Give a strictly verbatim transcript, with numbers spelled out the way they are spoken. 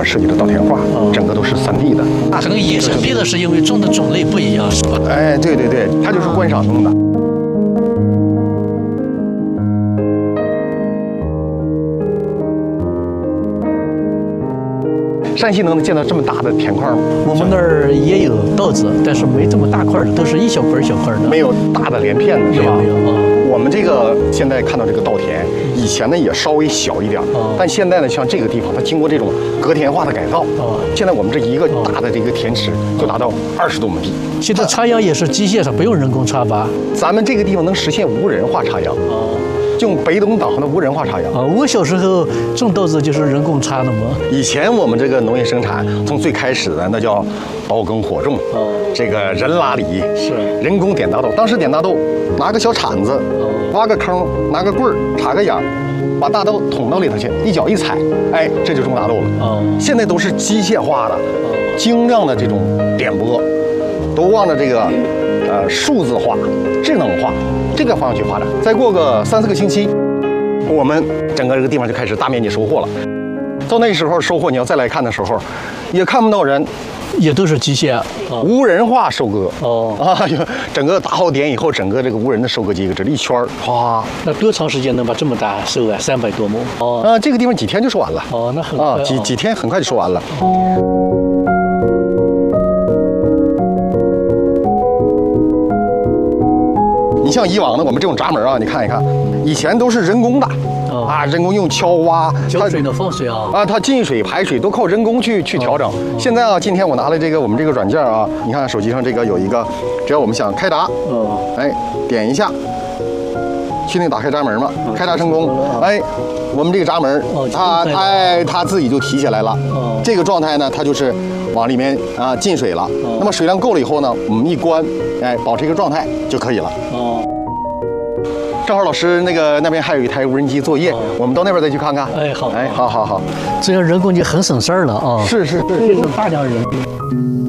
们设计的稻田画，整个都是三 D 的。 这跟野生别的是因为种的种类不一样，是吧？ 哎，对对对，它就是观赏用的。山西能见到这么大的田块吗？ 我们那儿也有稻子，但是没这么大块的，都是一小块一小块的， 没有大的连片的，是吧？ 没有没有啊。 我们这个现在看到这个稻田，以前呢也稍微小一点，但现在呢，像这个地方，它经过这种隔田化的改造，现在我们这一个大的这个田池就达到二十多亩地。 现在插秧也是机械上，不用人工插拔。 咱们这个地方能实现无人化插秧。用北斗导航的无人化插秧啊！我小时候种豆子就是人工插的嘛。 以前我们这个农业生产从最开始的那叫刀耕火种，哦，这个人拉犁是人工点大豆。当时点大豆，拿个小铲子，挖个坑，拿个棍儿插个秧，把大豆捅到里头去，一脚一踩，哎，这就种大豆了。哦，现在都是机械化的、精量的这种点播，都往着这个呃数字化、智能化。这个方向去发展，再过个三四个星期，我们整个这个地方就开始大面积收获了。到那时候收获，你要再来看的时候，也看不到人， 也都是机械， 哦、无人化收割。 哦啊，整个打好点以后，整个这个无人的收割机这一圈儿，哗。 那多长时间能把这么大收完？三百多亩。 哦，啊，这个地方几天就收完了。 哦，那很快啊，几几天很快就收完了。你像以往的我们这种闸门啊，你看一看，以前都是人工的，哦、啊，人工用锹挖， 浇水的放水啊， 啊，它进水排水都靠人工去去调整。哦、现在啊，今天我拿了这个我们这个软件啊，你看手机上这个有一个，只要我们想开闸，哦，哎，点一下，确定打开闸门嘛，哦、开闸成功，哦、哎，我们这个闸门，哦、它哎它自己就提起来了，哦、这个状态呢，它就是往里面啊进水了。哦、那么水量够了以后呢，我们一关，哎，保持一个状态就可以了。哦。正好老师那个那边还有一台无人机作业，哦、我们到那边再去看看。 哎，好， 哎，好好好， 这样人工就很省事儿了啊。 是是是， 节省大量人力。